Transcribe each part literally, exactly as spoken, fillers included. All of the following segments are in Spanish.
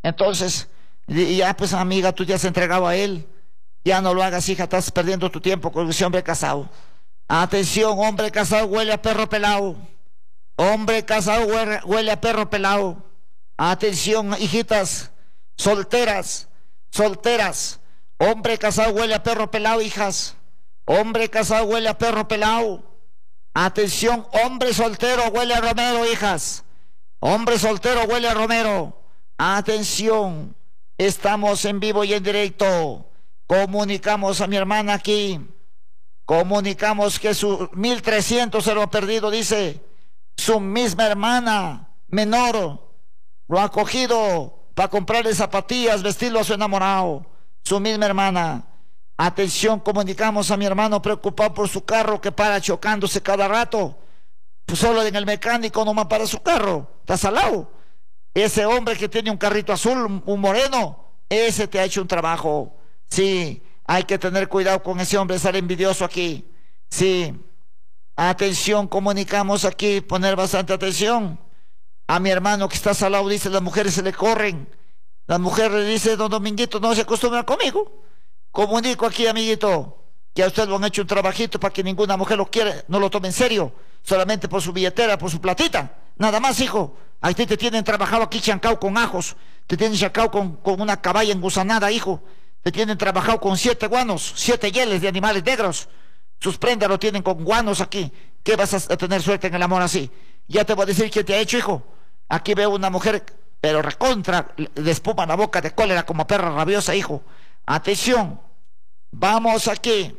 Entonces, y ya pues amiga, tú ya has entregado a él. Ya no lo hagas, hija, estás perdiendo tu tiempo con ese hombre casado. Atención, hombre casado huele a perro pelado. Hombre casado huele, huele a perro pelado. Atención, hijitas, solteras, solteras. Hombre casado huele a perro pelado, hijas. Hombre casado huele a perro pelado. Atención, hombre soltero huele a romero, hijas. Hombre soltero huele a romero. Atención, estamos en vivo y en directo. Comunicamos a mi hermana aquí. Comunicamos que su mil trescientos se lo ha perdido, dice. Su misma hermana menor lo ha cogido para comprarle zapatillas, vestirlo a su enamorado. Su misma hermana. Atención, comunicamos a mi hermano preocupado por su carro que para chocándose cada rato. Pues solo en el mecánico nomás para su carro. Está salado. Ese hombre que tiene un carrito azul, un moreno, ese te ha hecho un trabajo. Sí, hay que tener cuidado con ese hombre, sale envidioso aquí. Sí. Atención, comunicamos aquí, poner bastante atención. A mi hermano que está salado, dice, las mujeres se le corren. Las mujeres le dice, don Dominguito, no se acostumbra conmigo. Comunico aquí, amiguito, que a usted lo han hecho un trabajito para que ninguna mujer lo quiera, no lo tome en serio, solamente por su billetera, por su platita. Nada más, hijo. A ti te tienen trabajado aquí chancao con ajos, te tienen chancao con, con una caballa engusanada, hijo. Te tienen trabajado con siete guanos, siete hieles de animales negros. Sus prendas lo tienen con guanos aquí. ¿Qué vas a tener suerte en el amor así? Ya te voy a decir qué te ha hecho, hijo. Aquí veo una mujer, pero recontra, le espuma la boca de cólera como perra rabiosa, hijo. Atención. Vamos aquí.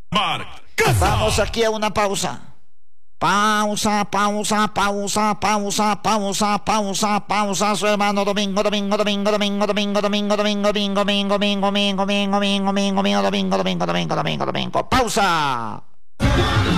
Vamos aquí a una pausa. Pausa, pausa, pausa, pausa, pausa, pausa, pausa. Su hermano Domingo, Domingo, Domingo, Domingo, Domingo, Domingo, Domingo, Domingo, Domingo, Domingo, Domingo, Domingo, Domingo, Domingo, Domingo, Domingo, Domingo, Domingo, Domingo, Domingo. Pausa.